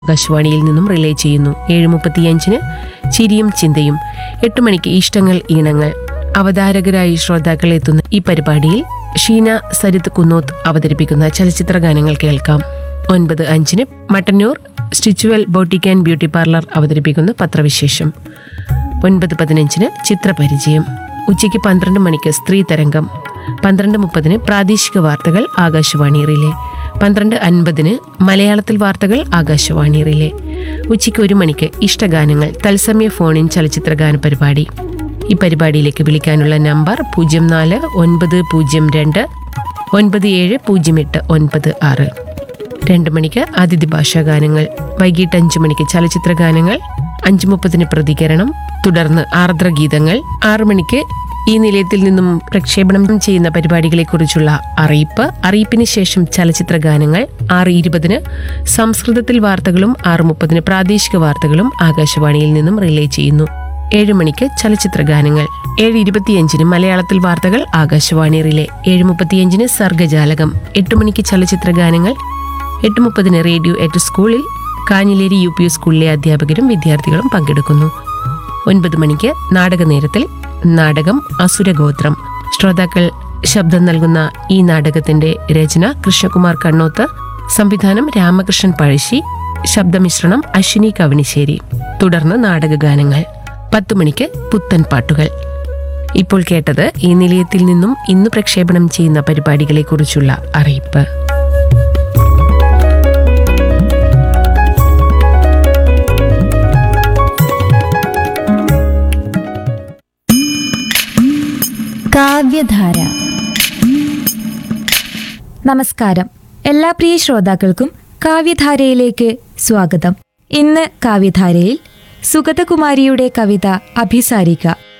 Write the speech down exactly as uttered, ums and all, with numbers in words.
ആകാശവാണിയിൽ നിന്നും റിലേ ചെയ്യുന്നു. ഏഴ് മുപ്പത്തിയഞ്ചിന് ചിരിയും ചിന്തയും, എട്ട് മണിക്ക് ഇഷ്ടങ്ങൾ ഈണങ്ങൾ. അവതാരകരായി ശ്രോതാക്കൾ എത്തുന്ന ഈ പരിപാടിയിൽ ഷീന സരിത് കുന്നോത്ത് അവതരിപ്പിക്കുന്ന ചലച്ചിത്ര ഗാനങ്ങൾ കേൾക്കാം. ഒൻപത് അഞ്ചിന് Mattannur സ്റ്റിച്ചുവൽ boutique and beauty parlour അവതരിപ്പിക്കുന്ന പത്രവിശേഷം. ഒൻപത് പതിനഞ്ചിന് ചിത്രപരിചയം. ഉച്ചയ്ക്ക് പന്ത്രണ്ട് മണിക്ക് സ്ത്രീ തരംഗം. പന്ത്രണ്ട് മുപ്പതിന് പ്രാദേശിക വാർത്തകൾ ആകാശവാണി റിലേ. പന്ത്രണ്ട് അൻപതിന് മലയാളത്തിൽ വാർത്തകൾ ആകാശവാണി റിലേ. ഉച്ചയ്ക്ക് ഒരു മണിക്ക് ഇഷ്ടഗാനങ്ങൾ തത്സമയ ഫോണിൻ ചലച്ചിത്ര ഗാന പരിപാടി. ഈ പരിപാടിയിലേക്ക് വിളിക്കാനുള്ള നമ്പർ പൂജ്യം നാല് ഒൻപത് പൂജ്യം രണ്ട് ഒൻപത് ഏഴ് പൂജ്യം എട്ട് ഒൻപത് ആറ്. രണ്ട് മണിക്ക് അതിഥി ഭാഷാ ഗാനങ്ങൾ. വൈകിട്ട് അഞ്ചു മണിക്ക് ചലച്ചിത്ര ഗാനങ്ങൾ. അഞ്ചു മുപ്പതിന് പ്രതികരണം, തുടർന്ന് ആർദ്രഗീതങ്ങൾ. ആറു മണിക്ക് ഈ നിലയത്തിൽ നിന്നും പ്രക്ഷേപണം ചെയ്യുന്ന പരിപാടികളെക്കുറിച്ചുള്ള അറിയിപ്പ്. അറിയിപ്പിന് ശേഷം ചലച്ചിത്ര ഗാനങ്ങൾ. ആറ് ഇരുപതിന് സംസ്കൃതത്തിൽ വാർത്തകളും ആറ് മുപ്പതിന് പ്രാദേശിക വാർത്തകളും ആകാശവാണിയിൽ നിന്നും റിലേ ചെയ്യുന്നു. ഏഴ് മണിക്ക് ചലച്ചിത്ര ഗാനങ്ങൾ. ഏഴ് ഇരുപത്തിയഞ്ചിന് മലയാളത്തിൽ വാർത്തകൾ ആകാശവാണി റിലേ. ഏഴ് മുപ്പത്തിയഞ്ചിന് സർഗജാലകം. എട്ട് മണിക്ക് ചലച്ചിത്ര ഗാനങ്ങൾ. എട്ട് മുപ്പതിന് റേഡിയോ എറ്റ് സ്കൂളിൽ കാഞ്ഞിലേരി യു പി സ്കൂളിലെ അധ്യാപകരും വിദ്യാർത്ഥികളും പങ്കെടുക്കുന്നു. ഒൻപത് മണിക്ക് നാടക നേരത്തിൽ നാടകം അസുരഗോത്രം. ശ്രോതാക്കൾ ശബ്ദം നൽകുന്ന ഈ നാടകത്തിന്റെ രചന കൃഷ്ണകുമാർ കണ്ണോത്ത്, സംവിധാനം രാമകൃഷ്ണൻ പഴശ്ശി, ശബ്ദമിശ്രണം അശ്വിനി കവണിശ്ശേരി. തുടർന്ന് നാടകഗാനങ്ങൾ. പത്തു മണിക്ക് പുത്തൻ പാട്ടുകൾ. ഇപ്പോൾ കേട്ടത് ഈ നിലയത്തിൽ നിന്നും ഇന്ന് പ്രക്ഷേപണം ചെയ്യുന്ന പരിപാടികളെക്കുറിച്ചുള്ള അറിയിപ്പ്. കാവ്യധാര. നമസ്കാരം. എല്ലാ പ്രിയ ശ്രോതാക്കൾക്കും കാവ്യധാരയിലേക്ക് സ്വാഗതം. ഇന്ന് കാവ്യധാരയിൽ സുഗതകുമാരിയുടെ കവിത അഭിസാരിക